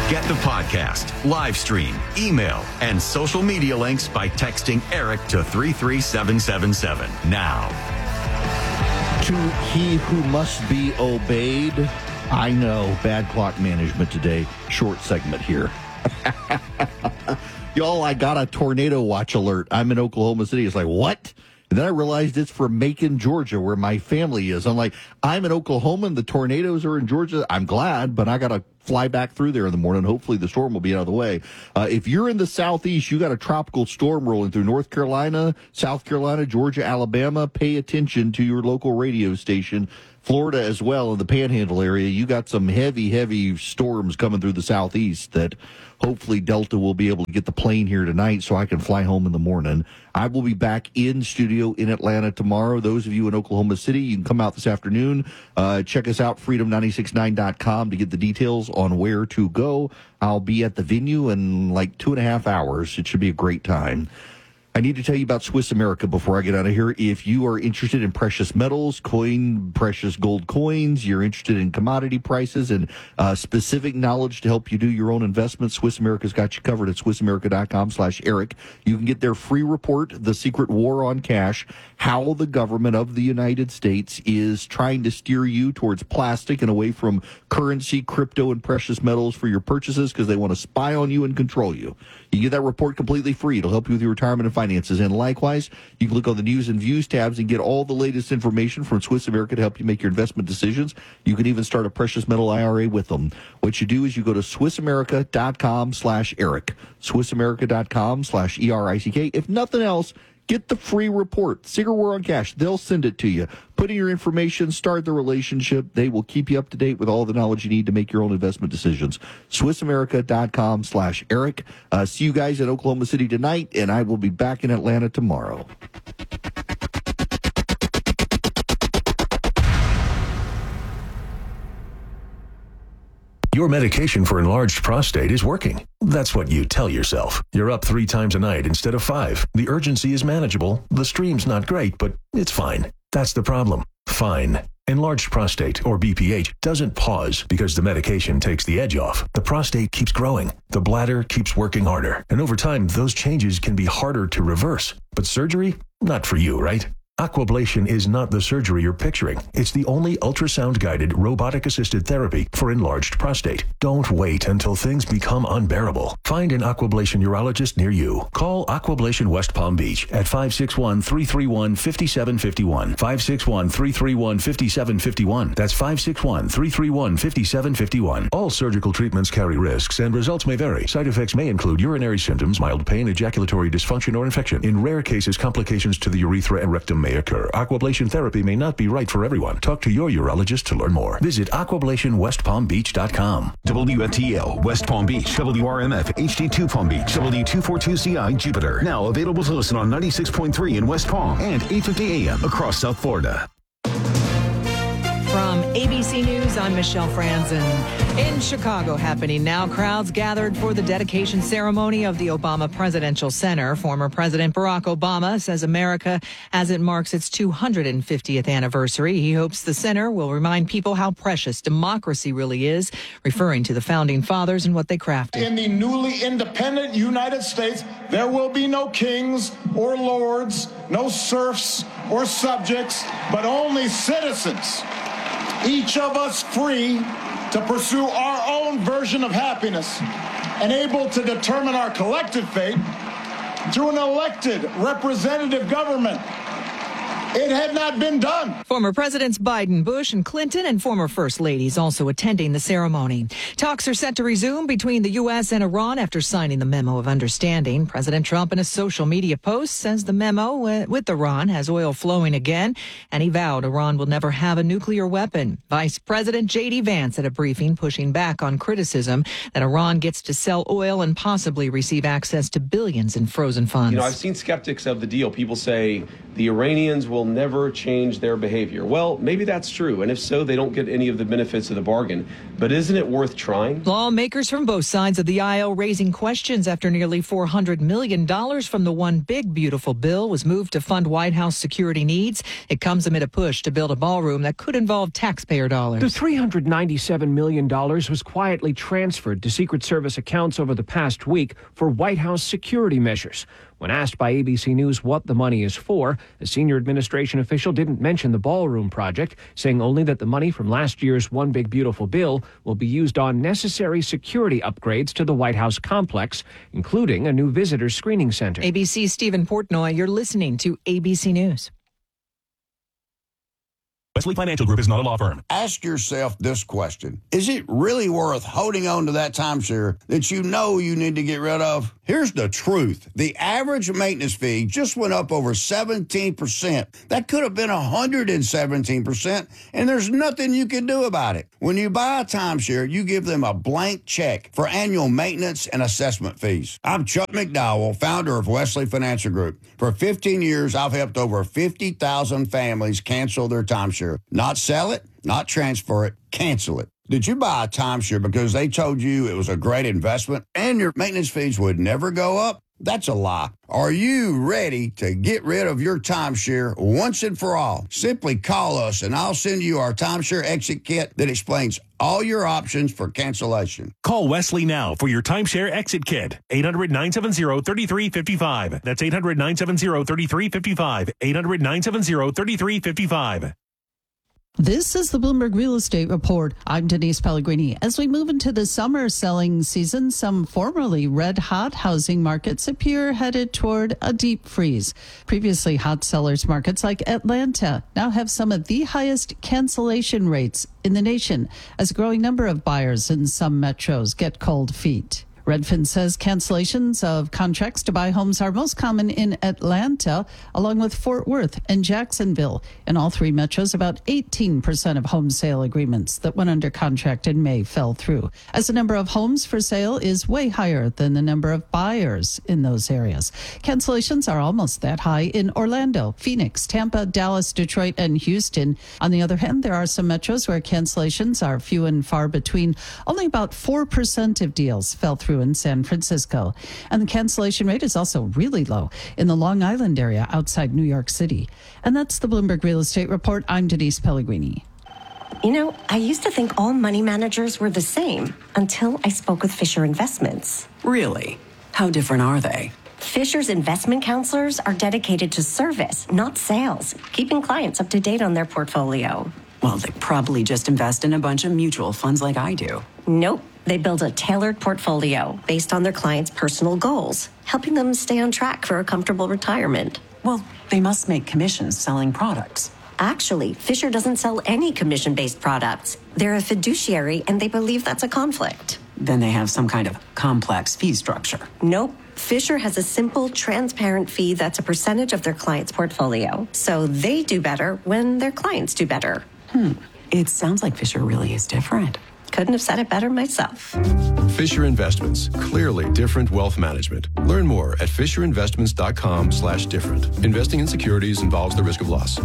Get the podcast, live stream, email, and social media links by texting Eric to 33777 now. To he who must be obeyed. I know, bad clock management today. Short segment here. Y'all, I got a tornado watch alert. I'm in Oklahoma City. It's like, what? And then I realized it's from Macon, Georgia, where my family is. I'm like, I'm in Oklahoma and the tornadoes are in Georgia. I'm glad, but I got to fly back through there in the morning. Hopefully the storm will be out of the way. If you're in the southeast, you got a tropical storm rolling through North Carolina, South Carolina, Georgia, Alabama. Pay attention to your local radio station. Florida as well, in the Panhandle area. You got some heavy storms coming through the southeast that hopefully Delta will be able to get the plane here tonight so I can fly home in the morning. I will be back in studio in Atlanta tomorrow. Those of you in Oklahoma City, you can come out this afternoon. Check us out, freedom969.com, to get the details on where to go. I'll be at the venue in like 2.5 hours. It should be a great time. I need to tell you about Swiss America before I get out of here. If you are interested in precious metals, precious gold coins, you're interested in commodity prices and specific knowledge to help you do your own investments, Swiss America's got you covered at SwissAmerica.com/Eric. You can get their free report, The Secret War on Cash, how the government of the United States is trying to steer you towards plastic and away from currency, crypto, and precious metals for your purchases because they want to spy on you and control you. You get that report completely free. It'll help you with your retirement and finances. And likewise, you can look on the news and views tabs and get all the latest information from Swiss America to help you make your investment decisions. You can even start a precious metal IRA with them. What you do is you go to SwissAmerica.com/Eric, SwissAmerica.com/ERICK. If nothing else, get the free report, Secret War on Cash. They'll send it to you. Put in your information, start the relationship. They will keep you up to date with all the knowledge you need to make your own investment decisions. SwissAmerica.com/Eric. See you guys in Oklahoma City tonight, and I will be back in Atlanta tomorrow. Your medication for enlarged prostate is working. That's what you tell yourself. You're up 3 times a night instead of 5. The urgency is manageable. The stream's not great, but it's fine. That's the problem. Fine. Enlarged prostate, or BPH, doesn't pause because the medication takes the edge off. The prostate keeps growing. The bladder keeps working harder. And over time, those changes can be harder to reverse. But surgery? Not for you, right? Aquablation is not the surgery you're picturing. It's the only ultrasound-guided, robotic-assisted therapy for enlarged prostate. Don't wait until things become unbearable. Find an Aquablation urologist near you. Call Aquablation West Palm Beach at 561-331-5751. 561-331-5751. That's 561-331-5751. All surgical treatments carry risks, and results may vary. Side effects may include urinary symptoms, mild pain, ejaculatory dysfunction, or infection. In rare cases, complications to the urethra and rectum may occur. Aquablation therapy may not be right for everyone. Talk to your urologist to learn more. Visit aquablationwestpalmbeach.com. WFTL West Palm Beach, WRMF HD2 Palm Beach, W242CI Jupiter. Now available to listen on 96.3 in West Palm and 850 AM across South Florida. From ABC News, I'm Michelle Franzen. In Chicago happening now, crowds gathered for the dedication ceremony of the Obama Presidential Center. Former President Barack Obama says America, as it marks its 250th anniversary, he hopes the center will remind people how precious democracy really is, referring to the founding fathers and what they crafted. In the newly independent United States, there will be no kings or lords, no serfs or subjects, but only citizens. Each of us free to pursue our own version of happiness and able to determine our collective fate through an elected representative government. It had not been done. Former Presidents Biden, Bush, and Clinton and former First Ladies also attending the ceremony. Talks are set to resume between the U.S. and Iran after signing the Memo of Understanding. President Trump, in a social media post, says the memo with Iran has oil flowing again, and he vowed Iran will never have a nuclear weapon. Vice President J.D. Vance at a briefing pushing back on criticism that Iran gets to sell oil and possibly receive access to billions in frozen funds. You know, I've seen skeptics of the deal. People say the Iranians will never change their behavior. Well, maybe that's true, and if so, they don't get any of the benefits of the bargain. But isn't it worth trying? Lawmakers from both sides of the aisle raising questions after nearly $400 million from the One Big Beautiful Bill was moved to fund White House security needs. It comes amid a push to build a ballroom that could involve taxpayer dollars. The $397 million was quietly transferred to Secret Service accounts over the past week for White House security measures. When asked by ABC News what the money is for, a senior administration official didn't mention the ballroom project, saying only that the money from last year's One Big Beautiful Bill will be used on necessary security upgrades to the White House complex, including a new visitor screening center. ABC's Stephen Portnoy, you're listening to ABC News. Wesley Financial Group is not a law firm. Ask yourself this question. Is it really worth holding on to that timeshare that you know you need to get rid of? Here's the truth. The average maintenance fee just went up over 17%. That could have been 117%, and there's nothing you can do about it. When you buy a timeshare, you give them a blank check for annual maintenance and assessment fees. I'm Chuck McDowell, founder of Wesley Financial Group. For 15 years, I've helped over 50,000 families cancel their timeshare. Not sell it, not transfer it, cancel it. Did you buy a timeshare because they told you it was a great investment and your maintenance fees would never go up? That's a lie. Are you ready to get rid of your timeshare once and for all? Simply call us and I'll send you our timeshare exit kit that explains all your options for cancellation. Call Wesley now for your timeshare exit kit. 800-970-3355. That's 800-970-3355. 800-970-3355. This is the Bloomberg Real Estate Report. I'm Denise Pellegrini. As we move into the summer selling season, some formerly red-hot housing markets appear headed toward a deep freeze. Previously hot sellers markets like Atlanta now have some of the highest cancellation rates in the nation as a growing number of buyers in some metros get cold feet. Redfin says cancellations of contracts to buy homes are most common in Atlanta, along with Fort Worth and Jacksonville. In all three metros, about 18% of home sale agreements that went under contract in May fell through, as the number of homes for sale is way higher than the number of buyers in those areas. Cancellations are almost that high in Orlando, Phoenix, Tampa, Dallas, Detroit, and Houston. On the other hand, there are some metros where cancellations are few and far between. Only about 4% of deals fell through in San Francisco. And the cancellation rate is also really low in the Long Island area outside New York City. And that's the Bloomberg Real Estate Report. I'm Denise Pellegrini. You know, I used to think all money managers were the same until I spoke with Fisher Investments. Really? How different are they? Fisher's investment counselors are dedicated to service, not sales, keeping clients up to date on their portfolio. Well, they probably just invest in a bunch of mutual funds like I do. Nope. They build a tailored portfolio based on their clients' personal goals, helping them stay on track for a comfortable retirement. Well, they must make commissions selling products. Actually, Fisher doesn't sell any commission-based products. They're a fiduciary, and they believe that's a conflict. Then they have some kind of complex fee structure. Nope. Fisher has a simple, transparent fee that's a percentage of their client's portfolio. So they do better when their clients do better. It sounds like Fisher really is different. Couldn't have said it better myself. Fisher Investments, clearly different wealth management. Learn more at fisherinvestments.com/different. Investing in securities involves the risk of loss.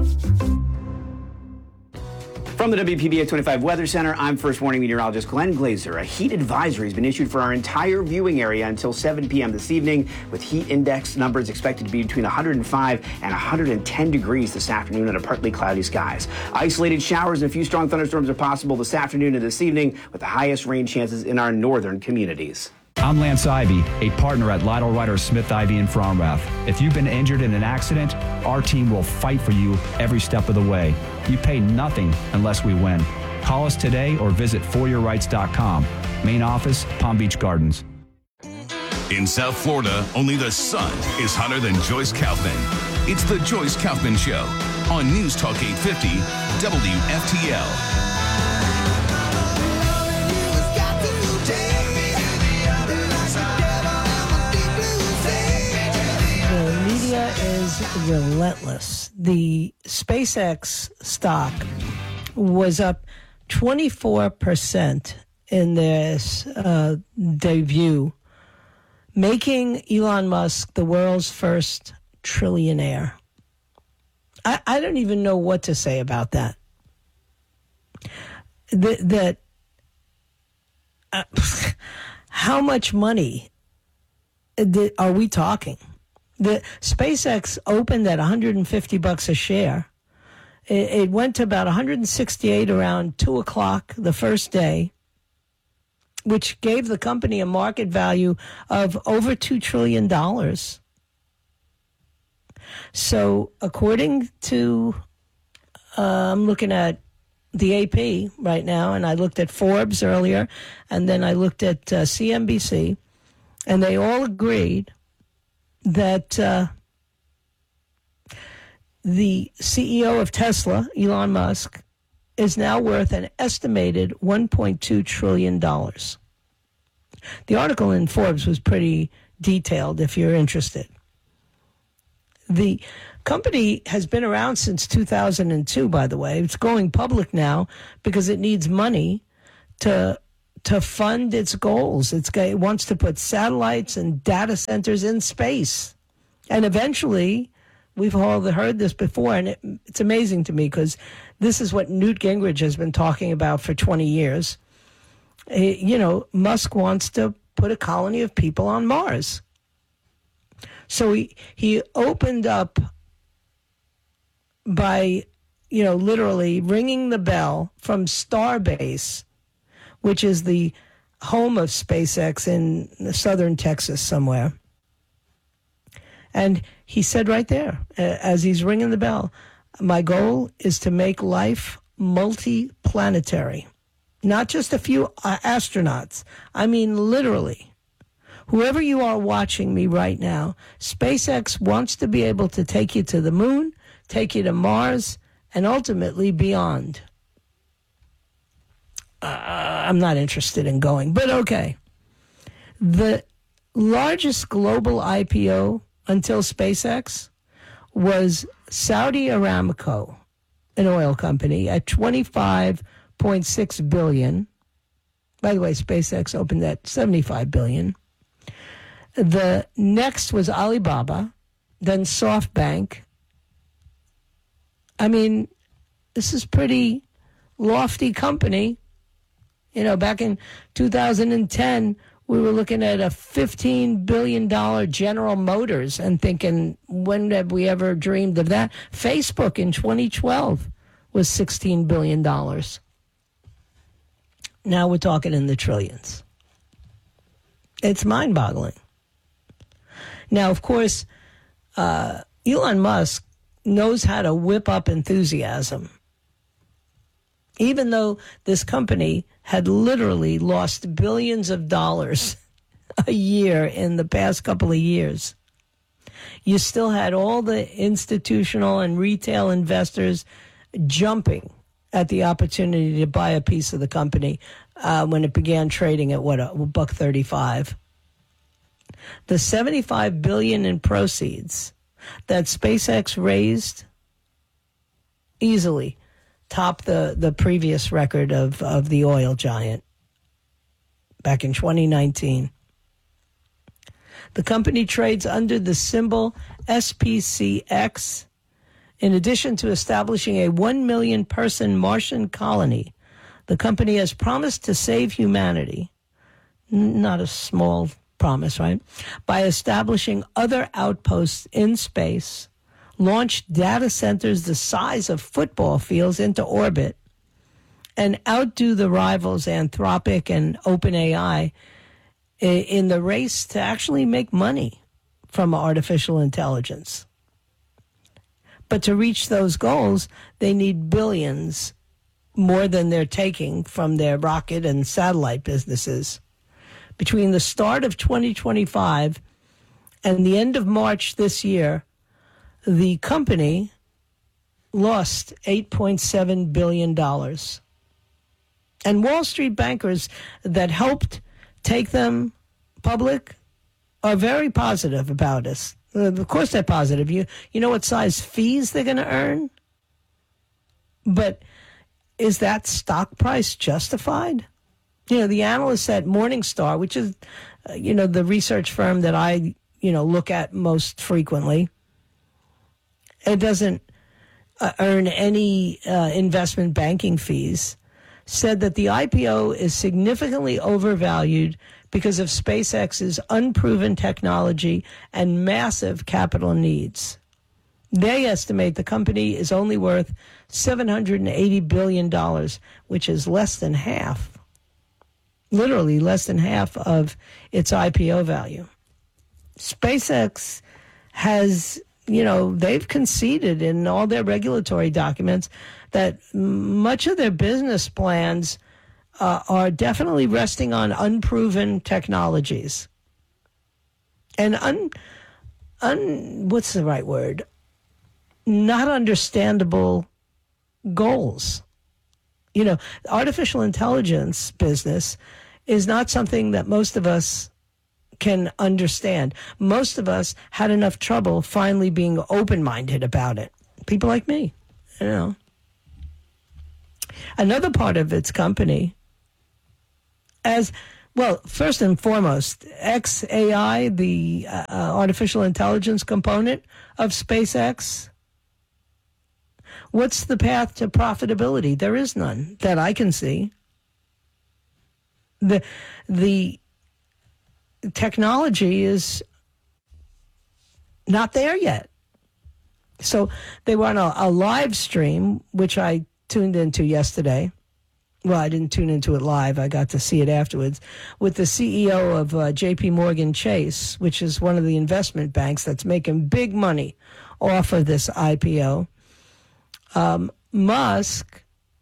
From the WPBA 825 Weather Center, I'm First Warning Meteorologist Glenn Glazer. A heat advisory has been issued for our entire viewing area until 7 p.m. this evening, with heat index numbers expected to be between 105 and 110 degrees this afternoon under partly cloudy skies. Isolated showers and a few strong thunderstorms are possible this afternoon and this evening, with the highest rain chances in our northern communities. I'm Lance Ivy, a partner at Lytle Ryder Smith Ivy in Fromrath. If you've been injured in an accident, our team will fight for you every step of the way. You pay nothing unless we win. Call us today or visit foryourrights.com. Main office, Palm Beach Gardens. In South Florida, only the sun is hotter than Joyce Kaufman. It's the Joyce Kaufman Show on News Talk 850 WFTL. Is relentless. The SpaceX stock was up 24% in this debut, making Elon Musk the world's first trillionaire. I don't even know what to say about that. How much money are we talking? The SpaceX opened at $150 a share. It went to about 168 around 2 o'clock the first day, which gave the company a market value of over $2 trillion. So according to, I'm looking at the AP right now, and I looked at Forbes earlier, and then I looked at CNBC, and they all agreed that the CEO of Tesla, Elon Musk, is now worth an estimated $1.2 trillion. The article in Forbes was pretty detailed if you're interested. The company has been around since 2002, by the way. It's going public now because it needs money to fund its goals. It wants to put satellites and data centers in space. And eventually, we've all heard this before, and it's amazing to me because this is what Newt Gingrich has been talking about for 20 years. Musk wants to put a colony of people on Mars. So he opened up by, literally ringing the bell from Starbase, which is the home of SpaceX in southern Texas somewhere. And he said right there, as he's ringing the bell, my goal is to make life multi-planetary. Not just a few astronauts. I mean, literally. Whoever you are watching me right now, SpaceX wants to be able to take you to the moon, take you to Mars, and ultimately beyond. I'm not interested in going, but okay. The largest global IPO until SpaceX was Saudi Aramco, an oil company, at $25.6 billion. By the way, SpaceX opened at $75 billion. The next was Alibaba, then SoftBank. I mean, this is pretty lofty company. Back in 2010, we were looking at a $15 billion General Motors and thinking, when have we ever dreamed of that? Facebook in 2012 was $16 billion. Now we're talking in the trillions. It's mind-boggling. Now, of course, Elon Musk knows how to whip up enthusiasm. Even though this company had literally lost billions of dollars a year in the past couple of years, you still had all the institutional and retail investors jumping at the opportunity to buy a piece of the company when it began trading at $1.35. The $75 billion in proceeds that SpaceX raised easily topped the previous record of the oil giant back in 2019. The company trades under the symbol SPCX. In addition to establishing a 1 million person Martian colony, the company has promised to save humanity. Not a small promise, right? By establishing other outposts in space, launched data centers the size of football fields into orbit, and outdo the rivals Anthropic and OpenAI in the race to actually make money from artificial intelligence. But to reach those goals, they need billions more than they're taking from their rocket and satellite businesses. Between the start of 2025 and the end of March this year, the company lost $8.7 billion. And Wall Street bankers that helped take them public are very positive about us. Of course they're positive. You know what size fees they're going to earn? But is that stock price justified? The analysts at Morningstar, which is, the research firm that I, look at most frequently, it doesn't earn any investment banking fees, said that the IPO is significantly overvalued because of SpaceX's unproven technology and massive capital needs. They estimate the company is only worth $780 billion, which is less than half, literally less than half of its IPO value. SpaceX has, they've conceded in all their regulatory documents that much of their business plans are definitely resting on unproven technologies. And what's the right word? Not understandable goals. Artificial intelligence business is not something that most of us can understand. Most of us had enough trouble finally being open-minded about it. People like me, Another part of its company, first and foremost, xAI, the artificial intelligence component of SpaceX. What's the path to profitability? There is none that I can see. The technology is not there yet. So they were on a live stream, which I tuned into yesterday. Well, I didn't tune into it live. I got to see it afterwards with the CEO of JP Morgan Chase, which is one of the investment banks that's making big money off of this IPO. Musk,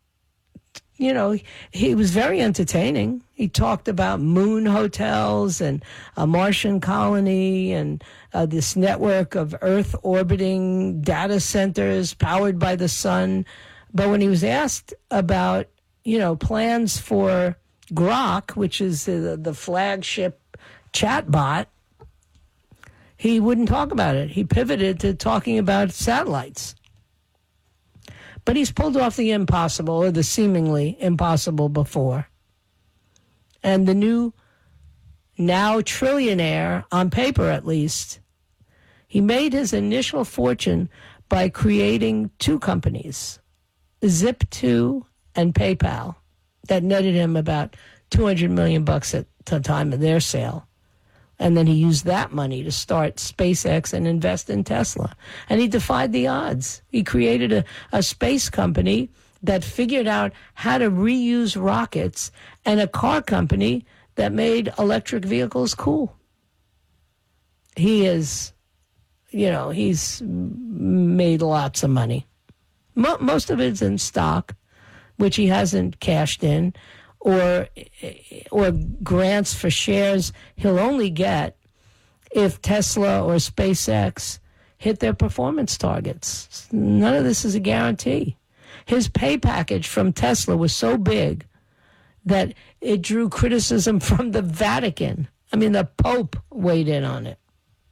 he was very entertaining. He talked about moon hotels and a Martian colony and this network of Earth orbiting data centers powered by the sun. But when he was asked about, plans for Grok, which is the flagship chatbot, he wouldn't talk about it. He pivoted to talking about satellites. But he's pulled off the impossible, or the seemingly impossible, before. And the new, now trillionaire, on paper at least, he made his initial fortune by creating two companies, Zip2 and PayPal, that netted him about $200 million at the time of their sale. And then he used that money to start SpaceX and invest in Tesla. And he defied the odds. He created a space company that figured out how to reuse rockets and a car company that made electric vehicles cool. He is, he's made lots of money. Most of it's in stock, which he hasn't cashed in, or grants for shares he'll only get if Tesla or SpaceX hit their performance targets. None of this is a guarantee. His pay package from Tesla was so big that it drew criticism from the Vatican. I mean, the Pope weighed in on it.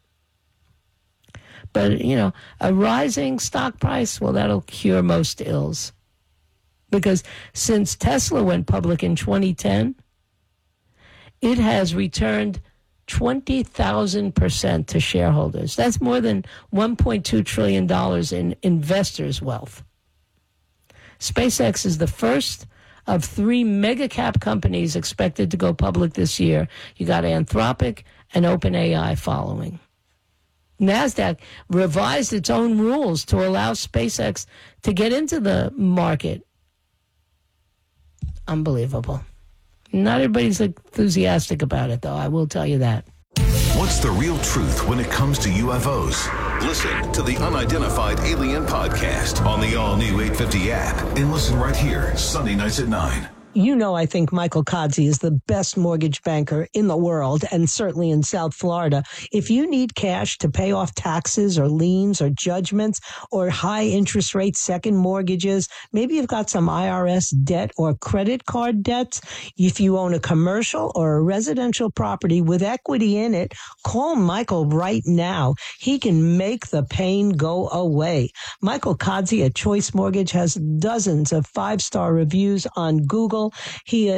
But, a rising stock price, well, that'll cure most ills. Because since Tesla went public in 2010, it has returned 20,000% to shareholders. That's more than $1.2 trillion in investors' wealth. SpaceX is the first of 3 mega-cap companies expected to go public this year. You got Anthropic and OpenAI following. NASDAQ revised its own rules to allow SpaceX to get into the market. Unbelievable. Not everybody's enthusiastic about it, though. I will tell you that. What's the real truth when it comes to UFOs? Listen to the Unidentified Alien Podcast on the all-new 850 app and listen right here, Sunday nights at 9. I think Michael Kodzie is the best mortgage banker in the world, and certainly in South Florida. If you need cash to pay off taxes or liens or judgments or high interest rate second mortgages, maybe you've got some IRS debt or credit card debts. If you own a commercial or a residential property with equity in it, call Michael right now. He can make the pain go away. Michael Kodzie at Choice Mortgage has dozens of 5-star reviews on Google. He is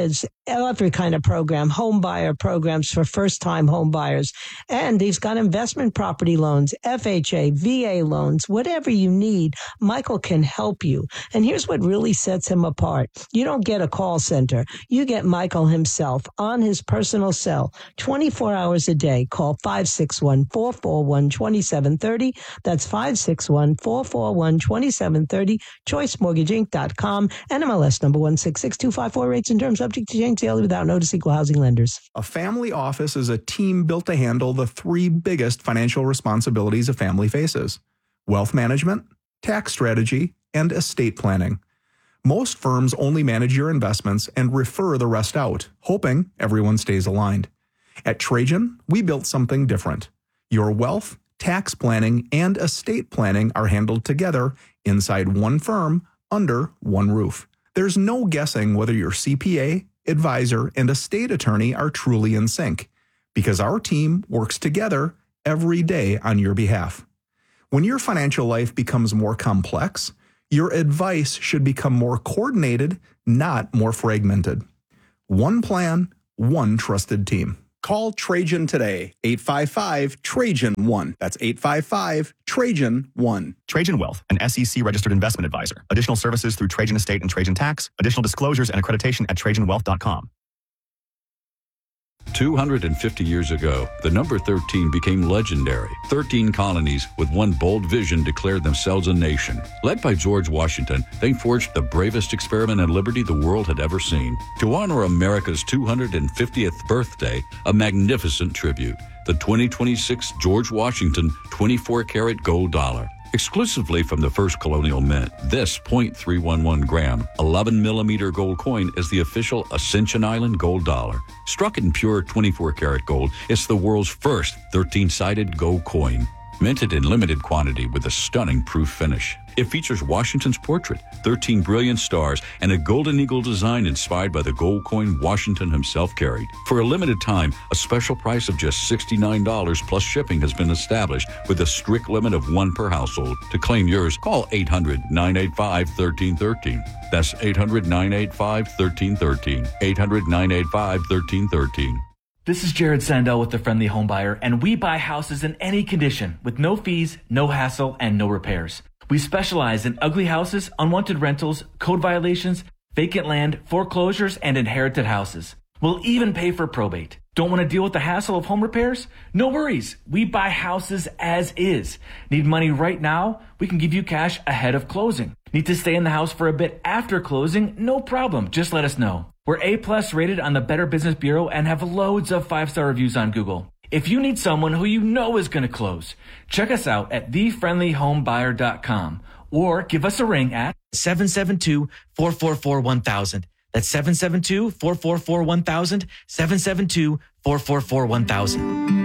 every kind of program, home buyer programs for first-time home buyers. And he's got investment property loans, FHA, VA loans, whatever you need, Michael can help you. And here's what really sets him apart. You don't get a call center. You get Michael himself on his personal cell, 24 hours a day. Call 561-441-2730. That's 561-441-2730, choicemortgageinc.com, and MLS number 166254. Rates and terms subject to change daily without notice. Equal housing lenders. A family office is a team built to handle the three biggest financial responsibilities a family faces: wealth management, tax strategy, and estate planning. Most firms only manage your investments and refer the rest out, hoping everyone stays aligned. At Trajan, we built something different. Your wealth, tax planning, and estate planning are handled together inside one firm under one roof. There's no guessing whether your CPA, advisor, and estate attorney are truly in sync, because our team works together every day on your behalf. When your financial life becomes more complex, your advice should become more coordinated, not more fragmented. One plan, one trusted team. Call Trajan today, 855-TRAJAN-1. That's 855-TRAJAN-1. Trajan Wealth, an SEC-registered investment advisor. Additional services through Trajan Estate and Trajan Tax. Additional disclosures and accreditation at TrajanWealth.com. 250 years ago, the number 13 became legendary. 13 colonies with one bold vision declared themselves a nation. Led by George Washington, they forged the bravest experiment in liberty the world had ever seen. To honor America's 250th birthday, a magnificent tribute, the 2026 George Washington 24-karat gold dollar. Exclusively from the first colonial mint, this .311 gram, 11 millimeter gold coin is the official Ascension Island gold dollar. Struck in pure 24-karat gold, it's the world's first 13-sided gold coin. Minted in limited quantity with a stunning proof finish. It features Washington's portrait, 13 brilliant stars, and a golden eagle design inspired by the gold coin Washington himself carried. For a limited time, a special price of just $69 plus shipping has been established with a strict limit of one per household. To claim yours, call 800-985-1313. That's 800-985-1313. 800-985-1313. This is Jared Sandell with The Friendly Home Buyer, and we buy houses in any condition with no fees, no hassle, and no repairs. We specialize in ugly houses, unwanted rentals, code violations, vacant land, foreclosures, and inherited houses. We'll even pay for probate. Don't want to deal with the hassle of home repairs? No worries. We buy houses as is. Need money right now? We can give you cash ahead of closing. Need to stay in the house for a bit after closing? No problem. Just let us know. We're A+ rated on the Better Business Bureau and have loads of 5-star reviews on Google. If you need someone who you know is going to close, check us out at thefriendlyhomebuyer.com or give us a ring at 772-444-1000. That's 772-444-1000, 772-444-1000.